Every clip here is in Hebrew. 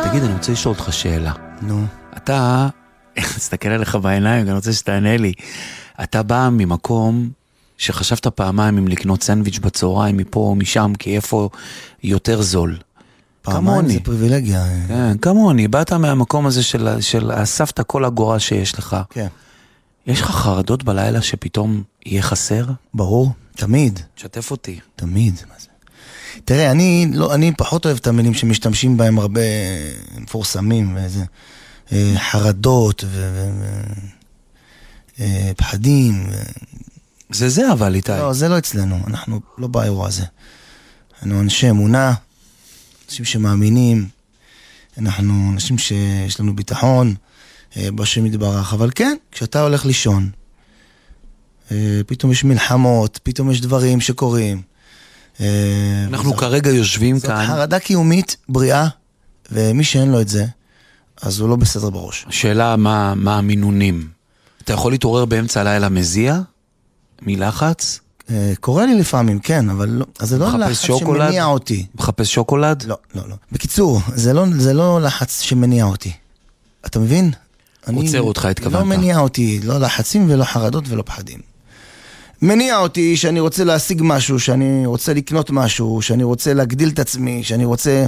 תגיד, אני רוצה לשאול אותך שאלה. נו. אתה, תסתכל עליך בעיניים, אני רוצה שתענה לי. אתה בא ממקום שחשבת פעמיים אם לקנות סנדוויץ' בצהריים, מפה או משם, כי איפה יותר זול. פעמיים זה פריבילגיה. כן, כמוני. באת מהמקום הזה של אספת כל אגורה שיש לך. כן. יש לך חרדות בלילה שפתאום יהיה חסר? ברור, תמיד. שתף אותי. תמיד. תראה, אני פחות אוהב את המילים שמשתמשים בהם הרבה מפורסמים, וזה חרדות ופחדים. זה אבל איתי. לא, זה לא אצלנו, אנחנו לא באירוע הזה. אנחנו אנשי אמונה, אנשים שמאמינים, אנחנו אנשים שיש לנו ביטחון בשם יתברך, אבל כן, כשאתה הולך לישון, פתאום יש מלחמות, פתאום יש דברים שקורים. אנחנו כרגע יושבים כאן. זאת חרדה קיומית, בריאה, ומי שאין לו את זה, אז הוא לא בסדר בראש. השאלה מה המינונים. אתה יכול להתעורר באמצע הלילה מזיע? מלחץ? קורה לי לפעמים, כן, אבל לא. אז זה לא לחץ שמניע אותי. מחפש שוקולד? לא. בקיצור, זה לא לחץ שמניע אותי. אתה מבין? עוצר אותך, התכוונת. לא מניע אותי, לא לחצים ולא חרדות ולא פחדים. מניע אותי שאני רוצה להשיג משהו, שאני רוצה לקנות משהו, שאני רוצה להגדיל את עצמי, שאני רוצה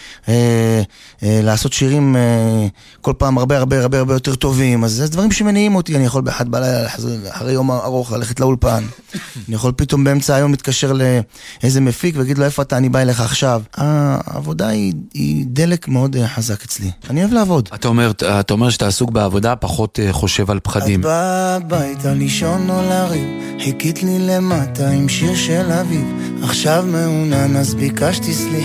לעשות שירים כל פעם הרבה יותר טובים. אז זה דברים שמניעים אותי. אני יכול באחד בלילה אחרי יום ארוך ללכת לאולפן. אני יכול פתאום באמצע היום להתקשר לאיזה מפיק ולהגיד לו איפה אתה, אני בא אליך עכשיו. העבודה היא דלק מאוד חזק אצלי. אני אוהב לעבוד. אתה אומר שאתה עסוק בעבודה, פחות חושב על פחדים. את באה הביתה לישון או לריב, חיכית לי למטה עם שיר של אביב, עכשיו מעונן אז ביקשתי סליחה.